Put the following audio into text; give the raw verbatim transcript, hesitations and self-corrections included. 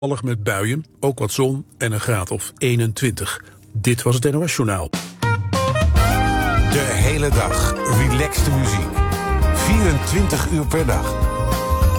Wisselvallig met buien, ook wat zon en een graad of eenentwintig. Dit was het N O S Journaal. De hele dag relaxte muziek. vierentwintig uur per dag.